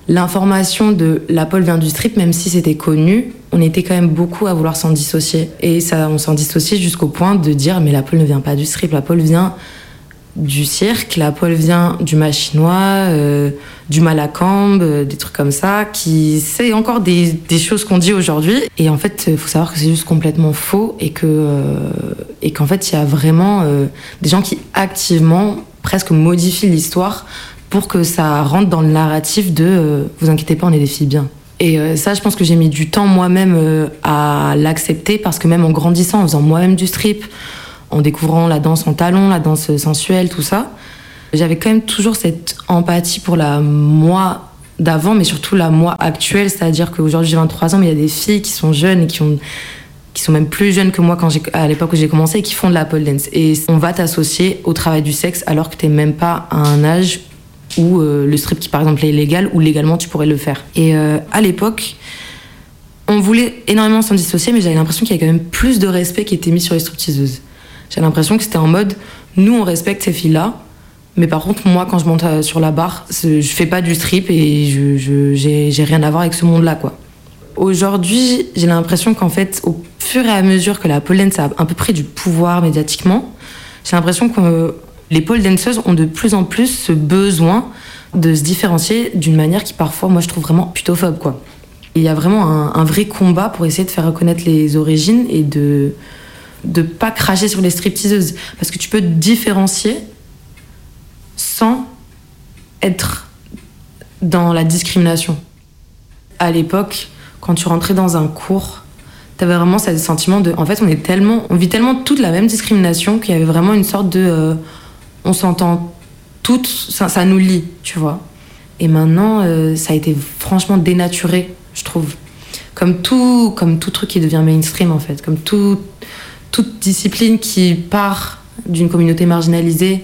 l'information de la pole vient du strip, même si c'était connu, on était quand même beaucoup à vouloir s'en dissocier. Et ça, on s'en dissociait jusqu'au point de dire mais la pole ne vient pas du strip, la pole vient du cirque, la pole vient du machinois, du malakambe, des trucs comme ça, c'est encore des choses qu'on dit aujourd'hui. Et en fait, il faut savoir que c'est juste complètement faux et qu'en fait, il y a vraiment des gens qui activement presque modifient l'histoire pour que ça rentre dans le narratif de vous inquiétez pas, on est des filles bien. Et ça, je pense que j'ai mis du temps moi-même à l'accepter parce que même en grandissant, en faisant moi-même du strip, en découvrant la danse en talons, la danse sensuelle, tout ça, j'avais quand même toujours cette empathie pour la moi d'avant, mais surtout la moi actuelle, c'est-à-dire qu'aujourd'hui j'ai 23 ans, mais il y a des filles qui sont jeunes et qui sont même plus jeunes que moi à l'époque où j'ai commencé et qui font de la pole dance. Et on va t'associer au travail du sexe alors que t'es même pas à un âge où le strip qui par exemple est illégal ou légalement tu pourrais le faire. Et à l'époque, on voulait énormément s'en dissocier, mais j'avais l'impression qu'il y avait quand même plus de respect qui était mis sur les stripteaseuses. J'ai l'impression que c'était en mode, nous on respecte ces filles-là, mais par contre moi quand je monte sur la barre, je fais pas du strip et j'ai rien à voir avec ce monde-là, quoi. Aujourd'hui, j'ai l'impression qu'en fait, au fur et à mesure que la pole dance a un peu pris du pouvoir médiatiquement, j'ai l'impression que les pole danseuses ont de plus en plus ce besoin de se différencier d'une manière qui parfois, moi je trouve vraiment putophobe, quoi. Il y a vraiment un vrai combat pour essayer de faire reconnaître les origines et de pas cracher sur les stripteaseuses, parce que tu peux te différencier sans être dans la discrimination. À l'époque, quand tu rentrais dans un cours, t'avais vraiment ce sentiment de, en fait, on vit tellement toute la même discrimination qu'il y avait vraiment une sorte de, on s'entend toutes, ça nous lie, tu vois. Et maintenant, ça a été franchement dénaturé, je trouve, comme tout truc qui devient mainstream en fait, comme toute discipline qui part d'une communauté marginalisée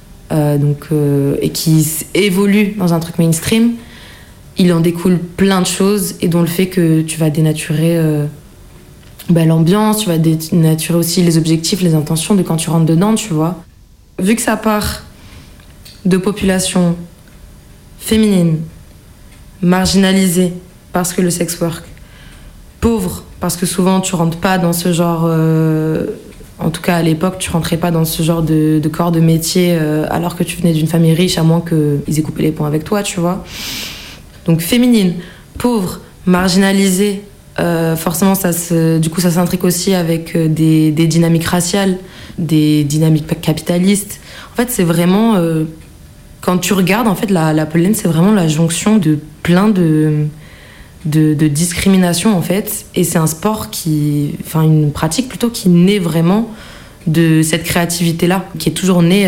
et qui évolue dans un truc mainstream, il en découle plein de choses et dont le fait que tu vas dénaturer l'ambiance, tu vas dénaturer aussi les objectifs, les intentions de quand tu rentres dedans, tu vois. Vu que ça part de populations féminines, marginalisées parce que le sex work, pauvres parce que souvent tu rentres pas dans ce genre, en tout cas à l'époque tu rentrais pas dans ce genre de corps de métier alors que tu venais d'une famille riche, à moins qu'ils aient coupé les ponts avec toi, tu vois. Donc féminine, pauvre, marginalisée, forcément du coup ça s'intrigue aussi avec des dynamiques raciales, des dynamiques capitalistes. En fait c'est vraiment, quand tu regardes en fait la pole dance, c'est vraiment la jonction de plein de discrimination en fait, et c'est un sport une pratique plutôt qui naît vraiment de cette créativité là, qui est toujours née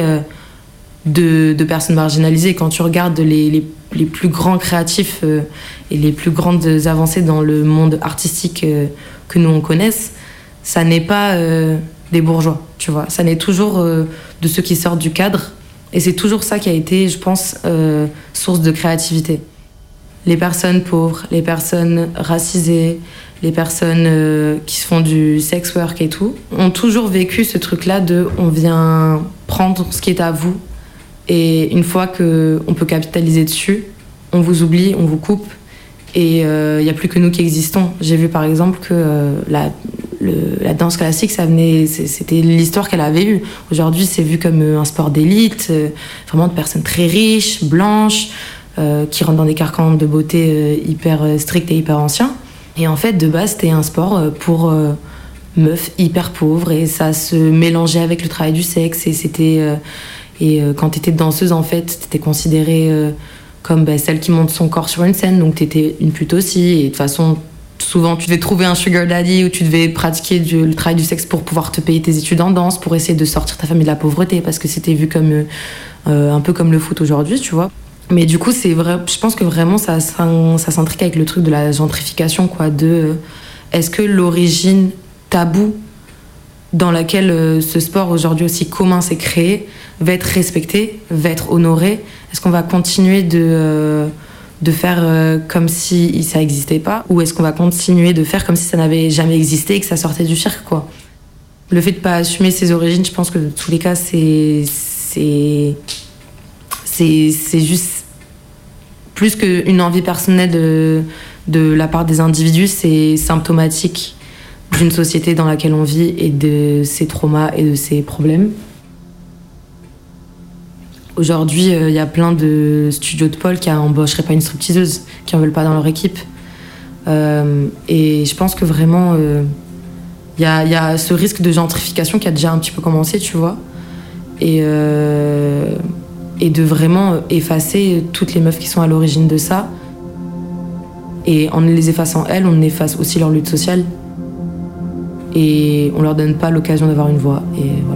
de personnes marginalisées. Quand tu regardes les plus grands créatifs et les plus grandes avancées dans le monde artistique que nous on connaisse, ça n'est pas des bourgeois, tu vois, ça naît toujours de ceux qui sortent du cadre, et c'est toujours ça qui a été, je pense, source de créativité. Les personnes pauvres, les personnes racisées, les personnes qui se font du sex work et tout, ont toujours vécu ce truc-là de on vient prendre ce qui est à vous, et une fois qu'on peut capitaliser dessus, on vous oublie, on vous coupe, et il n'y a plus que nous qui existons. J'ai vu par exemple que la danse classique, c'était l'histoire qu'elle avait eue. Aujourd'hui, c'est vu comme un sport d'élite, vraiment de personnes très riches, blanches, qui rentrent dans des carcans de beauté hyper stricts et hyper anciens. Et en fait, de base, c'était un sport pour meufs hyper pauvres, et ça se mélangeait avec le travail du sexe. Et quand t'étais danseuse, en fait, t'étais considérée comme celle qui monte son corps sur une scène, donc t'étais une pute aussi. Et de toute façon, souvent, tu devais trouver un sugar daddy ou tu devais pratiquer le travail du sexe pour pouvoir te payer tes études en danse, pour essayer de sortir ta famille de la pauvreté, parce que c'était vu comme un peu comme le foot aujourd'hui, tu vois. Mais du coup, c'est vrai, je pense que vraiment ça s'intrique avec le truc de la gentrification, quoi, est-ce que l'origine taboue dans laquelle ce sport aujourd'hui aussi commun s'est créé va être respecté, va être honoré? Est-ce qu'on va continuer de faire comme si ça n'existait pas, ou est-ce qu'on va continuer de faire comme si ça n'avait jamais existé et que ça sortait du cirque, quoi? Le fait de pas assumer ses origines, je pense que dans tous les cas, c'est juste plus qu'une envie personnelle de la part des individus, c'est symptomatique d'une société dans laquelle on vit et de ses traumas et de ses problèmes. Aujourd'hui, il y a plein de studios de pôle qui n'embaucheraient pas une stripteaseuse, qui n'en veulent pas dans leur équipe. Et je pense que vraiment, il y a ce risque de gentrification qui a déjà un petit peu commencé, tu vois. Et de vraiment effacer toutes les meufs qui sont à l'origine de ça. Et en les effaçant elles, on efface aussi leur lutte sociale. Et on leur donne pas l'occasion d'avoir une voix. Et voilà.